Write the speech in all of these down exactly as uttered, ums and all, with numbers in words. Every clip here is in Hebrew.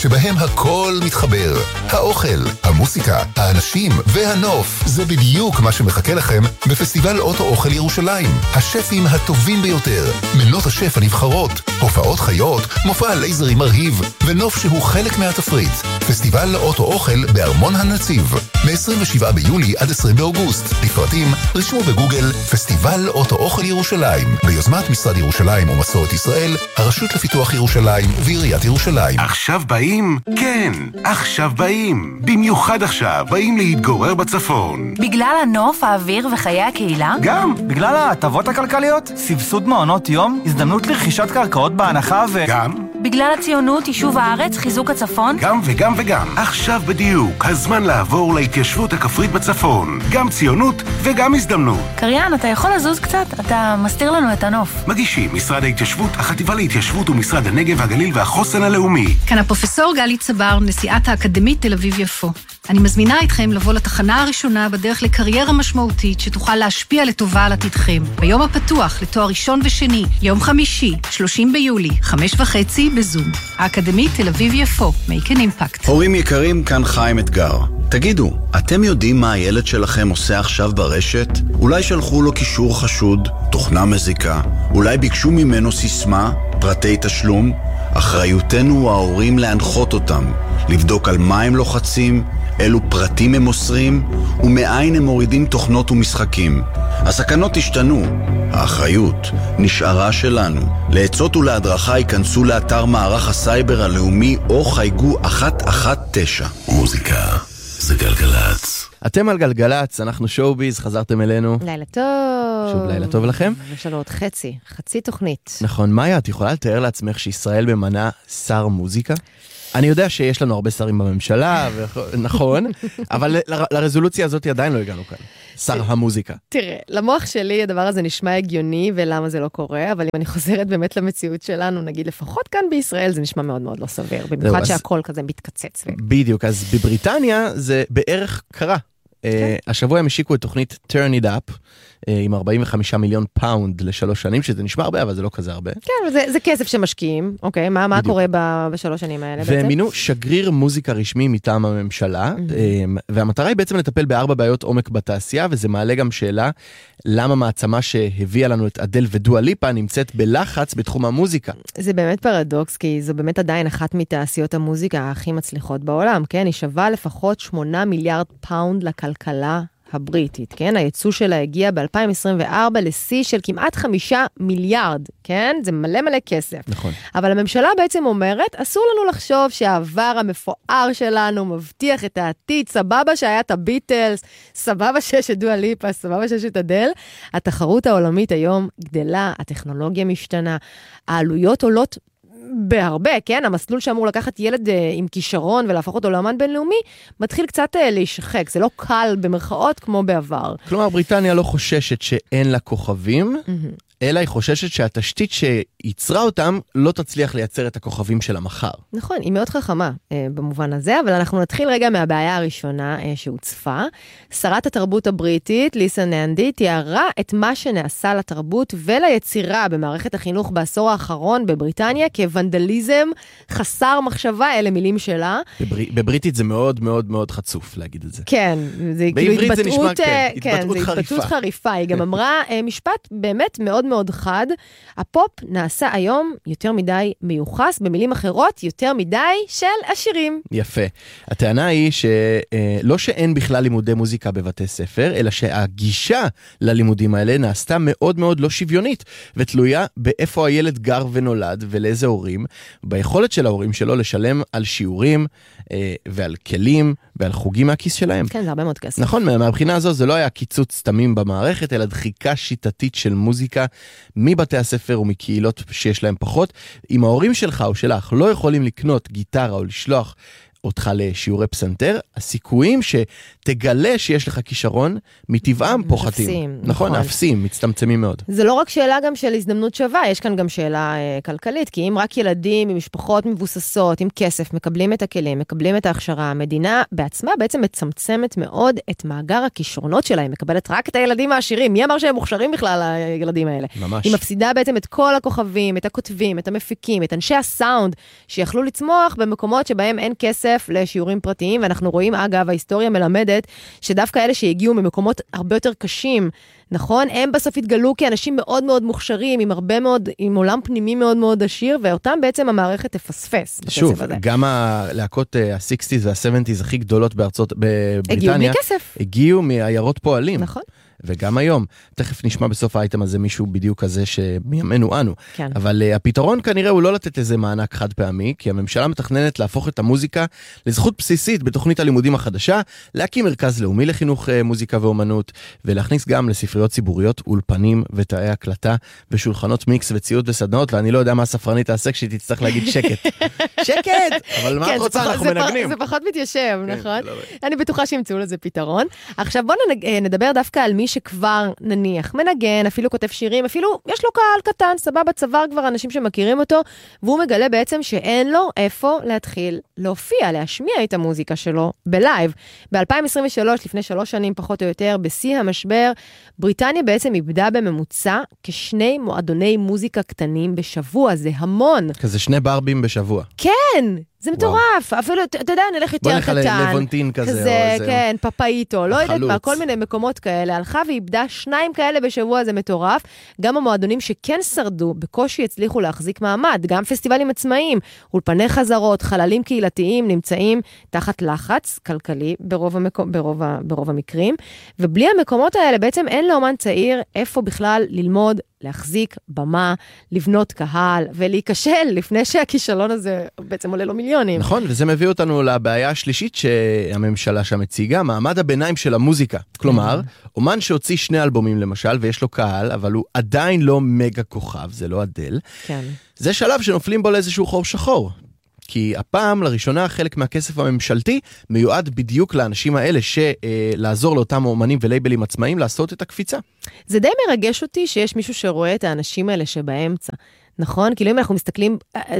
שבהם הכל מתחבר. האוכל, המוסיקה, האנשים והנוף. זה בדיוק מה שמחכה לכם בפסטיבל אוטו אוכל ירושלים. השפים הטובים ביותר, מנות השף הנבחרות, הופעות חיות, מופע לייזרי מרהיב, ונוף שהוא חלק מהתפריט. פסטיבל אוטו אוכל בארמון הנציב, מ-עשרים ושבעה ביולי עד עשרים באוגוסט. לפרטים, רשמו בגוגל פסטיבל אוטו אוכל ירושלים, ביוזמת משרד ירושלים ומסורת ישראל, הרשות לפיתוח ירושלים ועיריית ירושלים. עכשיו באים? כן, עכשיו באים. במיוחד עכשיו באים להתגורר בצפון. בגלל הנוף, האוויר וחיי הקהילה? גם, בגלל ההטבות הכלכליות, סבסוד מעונות יום, הזדמנות לרכישת קרקעות בהנחה ו... גם? בגלל הציונות, יישוב הארץ, חיזוק הצפון? גם וגם וגם. עכשיו בדיוק, הזמן לעבור להתיישבות הכפרית בצפון. גם ציונות וגם הזדמנות. קריין, אתה יכול לזוז קצת? אתה מסתיר לנו את הנוף. מגישים משרד ההתיישבות, החטיבה להתיישבות ומשרד הנגב, הגליל והחוסן הלאומי. כאן הפרופסור גלי צבר, נשיאת האקדמית תל אביב יפו. אני מזמינה אתכם לבוא לתחנה הראשונה בדרך לקריירה משמעותית שתוכל להשפיע לטובה על עתידכם. ביום הפתוח לתואר ראשון ושני, יום חמישי, שלושים ביולי, חמש וחצי בזום. האקדמית תל אביב יפו, make an impact. הורים יקרים, כאן חיים אתגר. תגידו, אתם יודעים מה הילד שלכם עושה עכשיו ברשת? אולי שלחו לו קישור חשוד, תוכנה מזיקה, אולי ביקשו ממנו סיסמה, פרטי תשלום? אחריותנו ההורים להנחות אותם, לבדוק על מה הם לוחצים, אילו פרטים הם מוסרים, ומאין הם מורידים תוכנות ומשחקים. הסכנות השתנו, האחריות נשארה שלנו. לעצות ולהדרכה ייכנסו לאתר מערך הסייבר הלאומי או חייגו אחת אחת תשע. מוזיקה זה גלגלץ. אתם על גלגלץ, אנחנו שואו-ביז, חזרתם אלינו. לילה טוב. שוב לילה טוב לכם. יש לנו עוד חצי, חצי תוכנית. נכון, מאיה, את יכולה לתאר לעצמך שישראל במנה שר מוזיקה? אני יודע שיש לנו הרבה שרים בממשלה, נכון, אבל ל- לרזולוציה הזאת עדיין לא הגענו כאן. שר המוזיקה. תראה, למוח שלי הדבר הזה נשמע הגיוני, ולמה זה לא קורה, אבל אם אני חוזרת באמת למציאות שלנו, נגיד לפחות כאן בישראל, זה נשמע מאוד מאוד לא סביר, במיוחד שהכל כזה מתקצץ. בדיוק, אז בבריטניה זה בערך קרה. השבוע הם השיקו את תוכנית Turn It Up, עם ארבעים וחמישה מיליון פאונד לשלוש שנים, שזה נשמע הרבה, אבל זה לא כזה הרבה. כן, זה, זה כסף שמשקיעים. אוקיי, מה, מה קורה ב, בשלוש שנים האלה בעצם? ומינו שגריר מוזיקה רשמי מטעם הממשלה, והמטרה היא בעצם לטפל בארבע בעיות עומק בתעשייה, וזה מעלה גם שאלה, למה מעצמה שהביאה לנו את אדל ודואה ליפה נמצאת בלחץ בתחום המוזיקה. זה באמת פרדוקס, כי זו באמת עדיין אחת מתעשיות המוזיקה הכי מצליחות בעולם, כן? היא שווה לפחות שמונה מיליארד פאונד לכלכלה הבריטית, כן? הייצוא שלה הגיע ב-אלפיים עשרים וארבע לשיא של כמעט חמישה מיליארד, כן? זה מלא מלא כסף. נכון. אבל הממשלה בעצם אומרת, אסור לנו לחשוב שהעבר המפואר שלנו מבטיח את העתיד, סבבה שהיה את הביטלס, סבבה שיש את דואה ליפה, סבבה שיש את אדל. התחרות העולמית היום גדלה, הטכנולוגיה משתנה, העלויות עולות בהרבה, כן? המסלול שאמור לקחת ילד אה, עם כישרון ולהפוך אותו לאמן בינלאומי, מתחיל קצת אה, להישחק. זה לא קל במרכאות כמו בעבר. כלומר, בריטניה לא חוששת שאין לה כוכבים, mm-hmm. אלא היא חוששת שהתשתית שיצרה אותם לא תצליח לייצר את הכוכבים של המחר. נכון, היא מאוד חכמה אה, במובן הזה, אבל אנחנו נתחיל רגע מהבעיה הראשונה אה, שהוצפה. שרת התרבות הבריטית, ליסה ננדי, תיארה את מה שנעשה לתרבות וליצירה במערכת החינוך בעשור האחרון בבריטניה, כוונדליזם חסר מחשבה, אלה מילים שלה. בבר... בבריטית זה מאוד מאוד מאוד חצוף להגיד את זה. כן, זה בעברית כאילו זה נשמע, כן, כן, התבטאות זה חריפה. התבטאות חריפה. היא גם אמרה אה, משפט באמת מאוד מאוד חד, הפופ נעשה היום יותר מדי מיוחס, במילים אחרות, יותר מדי של עשירים. יפה. הטענה היא שלא שאין בכלל לימודי מוזיקה בבתי ספר, אלא שהגישה ללימודים האלה נעשתה מאוד מאוד לא שוויונית, ותלויה באיפה הילד גר ונולד ולאיזה הורים, ביכולת של ההורים שלו לשלם על שיעורים ועל כלים ועל חוגים מהכיס שלהם. כן, זה הרבה מאוד כסף. נכון, מהבחינה הזו זה לא היה קיצוץ סתמים במערכת, אלא דחיקה שיטתית של מוזיקה מבתי הספר ומקהילות שיש להם פחות. אם ההורים שלך או שלך לא יכולים לקנות גיטרה או לשלוח אותך לשיעורי פסנתר, הסיכויים שתגלה שיש לך כישרון מטבעם פוחתים. אפסים, נכון, נכון. אפסים, מצטמצמים מאוד. זה לא רק שאלה גם של הזדמנות שווה, יש כאן גם שאלה אה, כלכלית, כי אם רק ילדים ממשפחות מבוססות, עם כסף, מקבלים את הכלים, מקבלים את ההכשרה, המדינה בעצמה בעצם מצמצמת מאוד את מאגר הכישרונות שלהם, מקבלת רק את הילדים העשירים. מי אמר שהם מוכשרים בכלל הילדים האלה? ממש. היא מפסידה בעצם את כל הכוכבים, את הכותבים, את המפיקים, את אנשי הסאונד, שיכלו לצמוח במקומות שבהם אין כסף לשיעורים פרטיים, ואנחנו רואים, אגב, ההיסטוריה מלמדת, שדווקא אלה שהגיעו ממקומות הרבה יותר קשים, נכון? הם בסוף התגלו כאנשים מאוד מאוד מוכשרים, עם הרבה מאוד, עם עולם פנימי מאוד מאוד עשיר, ואותם בעצם המערכת תפספס. שוב, גם הלהקות ה-שישים וה-שבעים הכי גדולות בארצות, בבריטניה, הגיעו מכסף. הגיעו מעיירות פועלים. נכון. וגם היום. תכף נשמע בסוף האייטם הזה מישהו בדיוק כזה שמימינו אנו. כן. אבל uh, הפתרון כנראה הוא לא לתת איזה מענק חד פעמי, כי הממשלה מתכננת להפוך את המוזיקה לזכות בסיסית בתוכנית הלימודים החדשה, להקים מרכז לאומי לחינוך uh, מוזיקה ואומנות, ולהכניס גם לספריות ציבוריות אולפנים ותאי הקלטה, ושולחנות מיקס וציוד וסדנאות, ואני לא יודע מה הספרנית תעשה כשהיא תצטרך להגיד שקט. שקט! אבל מה את רוצה? אנחנו מנגנים. זה פחות מתיישב, נכון? אני בטוחה שימצאו לזה פתרון. עכשיו בואו נדבר דווקא על מי שכבר נניח מנגן, אפילו כותב שירים, אפילו יש לו קהל קטן, סבבה, צוואר כבר אנשים שמכירים אותו, והוא מגלה בעצם שאין לו איפה להתחיל להופיע, להשמיע את המוזיקה שלו בלייב. ב-אלפיים עשרים ושלוש, לפני שלוש שנים פחות או יותר, בשיא המשבר, בריטניה בעצם איבדה בממוצע כשני מועדוני מוזיקה קטנים בשבוע, זה המון. כזה שני ברבים בשבוע. כן! זה מטורף, אפילו, אתה יודע, נלך יותר קטן. בוא נלך ללוונטין כזה. כזה, כן, פפאיטו, לא יודעת מה, כל מיני מקומות כאלה. הלכה ואיבדה שניים כאלה בשבוע, זה מטורף. גם המועדונים שכן שרדו, בקושי הצליחו להחזיק מעמד, גם פסטיבלים עצמאיים, אולפני חזרות, חללים קהילתיים, נמצאים תחת לחץ כלכלי ברוב, המקום, ברוב, ברוב המקרים, ובלי המקומות האלה בעצם אין לאומן צעיר איפה בכלל ללמוד, להחזיק במה, לבנות קהל, ולהיכשל לפני שהכישלון הזה בעצם עולה לו מיליונים. נכון, וזה מביא אותנו לבעיה השלישית שהממשלה שם הציגה, מעמד הביניים של המוזיקה. כלומר, אומן שהוציא שני אלבומים למשל, ויש לו קהל, אבל הוא עדיין לא מגה כוכב, זה לא אדל. כן. זה שלב שנופלים בו לאיזשהו חור שחור. כי הפעם, לראשונה, חלק מהכסף הממשלתי מיועד בדיוק לאנשים האלה שלעזור לאותם אומנים ולייבלים עצמאיים לעשות את הקפיצה. זה די מרגש אותי שיש מישהו שרואה את האנשים האלה שבאמצע. נכון? כאילו אם אנחנו מסתכלים,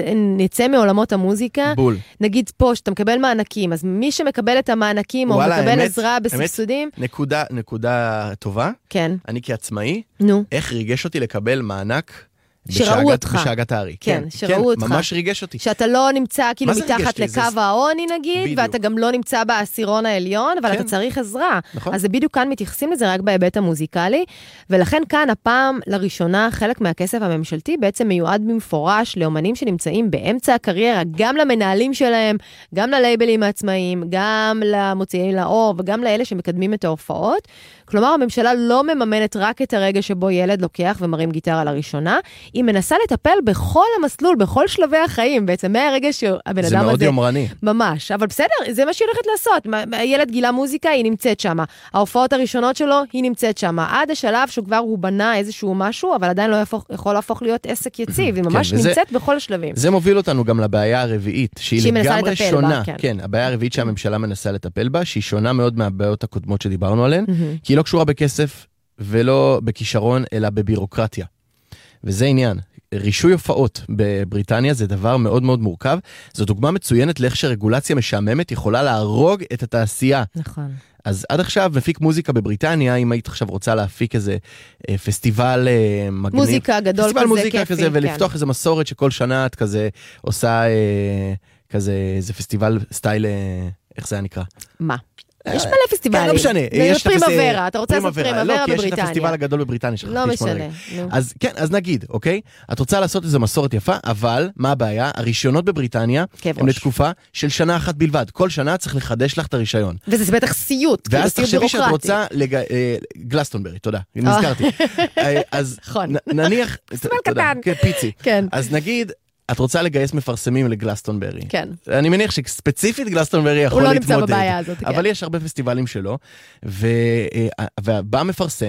נצא מעולמות המוזיקה, בול. נגיד פה שאתה מקבל מענקים, אז מי שמקבל את המענקים או מקבל האמת, עזרה בסבסודים? האמת, נקודה, נקודה טובה. כן. אני כעצמאי, נו. איך ריגש אותי לקבל מענק שראו אותך. בשאגת הארי. כן, שראו אותך. ממש ריגש אותי. שאתה לא נמצא כאילו מתחת לקו זה... העוני נגיד, בדיוק. ואתה גם לא נמצא בעשירון העליון, אבל כן. אתה צריך עזרה. נכון. אז זה בדיוק כאן מתייחסים לזה רק בהיבט המוזיקלי, ולכן כאן הפעם לראשונה חלק מהכסף הממשלתי בעצם מיועד במפורש לאומנים שנמצאים באמצע הקריירה, גם למנהלים שלהם, גם ללייבלים העצמאיים, גם למוציאים לאור, וגם לאלה שמקדמים את ההופעות. כלומר, הממשלה לא מממנת רק את הרגע שבו ילד לוקח ומרים גיטרה לראשונה, היא מנסה לטפל בכל המסלול, בכל שלבי החיים, בעצם מהרגע שהבן אדם הזה... זה מאוד יומרני. ממש, אבל בסדר, זה מה שהיא הולכת לעשות. הילד גילה מוזיקה, היא נמצאת שם. ההופעות הראשונות שלו, היא נמצאת שם. עד השלב שכבר הוא בנה איזשהו משהו, אבל עדיין לא יהפוך, יכול להפוך להיות עסק יציב. היא ממש כן, וזה, נמצאת בכל השלבים. זה מוביל אותנו גם לבעיה הרביעית, שהיא, שהיא לגמרי שונה. בה, כן. כן, הבעיה הרביעית שהממשלה מנסה לטפל בה, שהיא שונה מאוד מהבעיות הקודמות שדיברנו עליהן, mm-hmm. כי היא לא קשורה בכסף ולא בכישרון, אלא בבירוקרטיה. וזה עניין. רישוי הופעות בבריטניה זה דבר מאוד מאוד מורכב. זו דוגמה מצוינת לאיך שרגולציה משעממת יכולה להרוג את התעשייה. נכון. אז עד עכשיו מפיק מוזיקה בבריטניה, אם היית עכשיו רוצה להפיק איזה אה, פסטיבל אה, מגניב. מוזיקה גדול פסטיבל כזה, מוזיקה כיפי, כזה, ולפתוח כן. איזה מסורת שכל שנה את כזה עושה אה, כזה, איזה פסטיבל סטייל, אה, איך זה היה נקרא? מה? יש מלא פסטיבלים. כן, לא משנה. יש פרימוורה, אתה רוצה לעשות פרימוורה בבריטניה. לא, כי יש את הפסטיבל הגדול בבריטניה. לא משנה. אז כן, אז נגיד, אוקיי? את רוצה לעשות איזו מסורת יפה, אבל מה הבעיה? הרישיונות בבריטניה הם לתקופה של שנה אחת בלבד. כל שנה צריך לחדש לך את הרישיון. וזה בטח סיוט. ואז תחשבי שאת רוצה גלסטונברי, תודה, נזכרתי. אז נניח... פסטיבל קטן. פיצי. אז נגיד... את רוצה לגייס מפרסמים לגלסטונברי. כן. אני מניח שספציפית גלסטונברי יכול להתמודד. הוא לא נמצא בבעיה הזאת, כן. אבל יש הרבה פסטיבלים שלו, ובא מפרסם,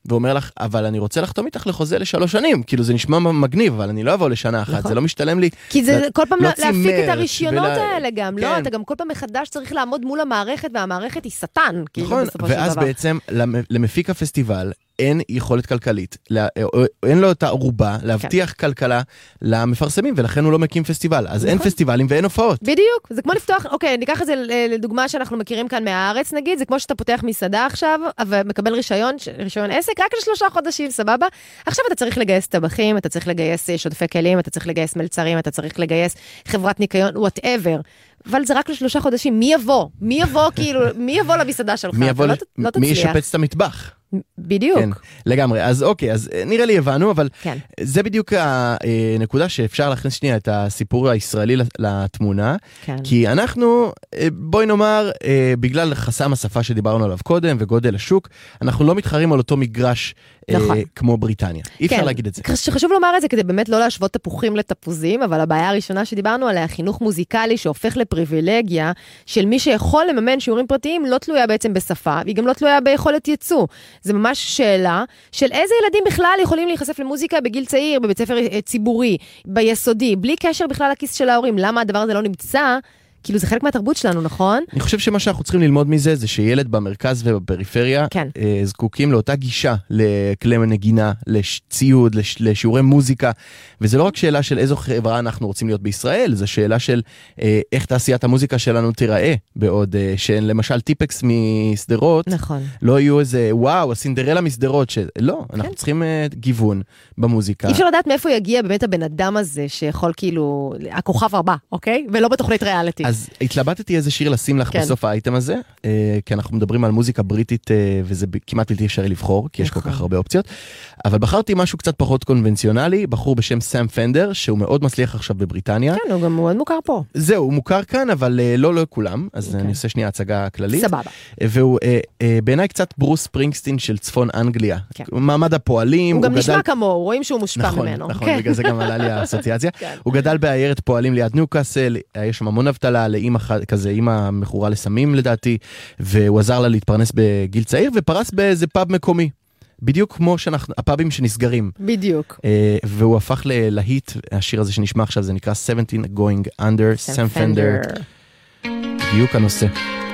ואומר לך, אבל אני רוצה לחתום איתך לחוזה לשלוש שנים, כאילו זה נשמע מגניב, אבל אני לא אבוא לשנה אחת, זה לא משתלם לי. כי זה כל פעם להפיק את הרישיונות האלה גם, לא? אתה גם כל פעם מחדש צריך לעמוד מול המערכת, והמערכת היא שטן, נכון, ואז בעצם למפיק הפסטיבל, אין יכולת כלכלית, אין לו את הערובה להבטיח כלכלה למפרסמים, ולכן הוא לא מקים פסטיבל. אז אין פסטיבלים ואין הופעות. בדיוק, זה כמו לפתוח, אוקיי, ניקח את זה לדוגמה שאנחנו מכירים כאן מהארץ, נגיד, זה כמו שאתה פותח מסעדה עכשיו, ומקבל רישיון, רישיון עסק, רק לשלושה חודשים, סבבה? עכשיו אתה צריך לגייס טבחים, אתה צריך לגייס שודפי כלים, אתה צריך לגייס מלצרים, אתה צריך לגייס חברת ניקיון, whatever. אבל זה רק לשלושה חודשים. מי יבוא? מי יבוא, כאילו, מי יבוא למסעדה שלך? מי יבוא, מי ישפץ את המטבח? בדיוק. כן, לגמרי. אז אוקיי, אז נראה לי הבנו, אבל כן. זה בדיוק הנקודה שאפשר להכניס שנייה את הסיפור הישראלי לתמונה, כן. כי אנחנו, בואי נאמר, בגלל חסם השפה שדיברנו עליו קודם וגודל השוק, אנחנו לא מתחרים על אותו מגרש נכון. כמו בריטניה. אי אפשר כן. להגיד את זה. חשוב לומר את זה כדי באמת לא להשוות תפוחים לתפוזים, אבל הבעיה הראשונה שדיברנו עליה, חינוך מוזיקלי שהופך לפריבילגיה של מי שיכול לממן שיעורים פרטיים, לא תלויה בעצם בשפה, והיא גם לא תלויה ביכולת ייצוא. זה ממש שאלה של איזה ילדים בכלל יכולים להיחשף למוזיקה בגיל צעיר, בבית ספר ציבורי, ביסודי, בלי קשר בכלל לכיס של ההורים. למה הדבר הזה לא נמצא? כאילו זה חלק מהתרבות שלנו, נכון? אני חושב שמה שאנחנו צריכים ללמוד מזה, זה שילד במרכז ובפריפריה, כן. אה, זקוקים לאותה גישה לכלי נגינה, לציוד, לש, לשיעורי מוזיקה, וזה לא רק שאלה של איזו חברה אנחנו רוצים להיות בישראל, זה שאלה של אה, איך תעשיית המוזיקה שלנו תיראה, בעוד אה, שלמשל טיפקס מסדרות, נכון. לא יהיו איזה, וואו, הסינדרלה מסדרות, שלא, כן. אנחנו צריכים אה, גיוון במוזיקה. אי אפשר לדעת מאיפה יגיע באמת הבן אדם הזה, שיכול כאילו, הכוכב הבא, אוקיי? ולא בתוכנית ריאליטי. אז התלבטתי איזה שיר לשים לך כן. בסוף האייטם הזה, אה, כי אנחנו מדברים על מוזיקה בריטית, אה, וזה כמעט בלתי אפשרי לבחור, כי יש כל כך הרבה אופציות, אבל בחרתי משהו קצת פחות קונבנציונלי, בחור בשם סם פנדר, שהוא מאוד מצליח עכשיו בבריטניה. כן, הוא גם מאוד מוכר פה. זהו, הוא מוכר כאן, אבל אה, לא לא כולם, אז okay. אני עושה שנייה הצגה כללית. סבבה. אה, והוא אה, אה, בעיניי קצת ברוס ספרינגסטין של צפון אנגליה. כן. מעמד הפועלים. הוא, הוא גם גדל... נשמע כמו, רואים שהוא מושפע נכון, ממנו. נכון, כן. בגלל זה גם עלה לי האסוציאציה. כן. הוא גדל בעיירת פועלים ליד ניוקאסל, יש שם המון אבטלה, לאמא כזה, אמא מכורה לסמים לדעתי, והוא עזר לה להתפרנס בגיל צעיר, ופרס באיזה פאב מקומי. בדיוק כמו שאנחנו, הפאבים שנסגרים. בדיוק. Uh, והוא הפך ללהיט, השיר הזה שנשמע עכשיו, זה נקרא seventeen going under, סם פנדר. בדיוק הנושא.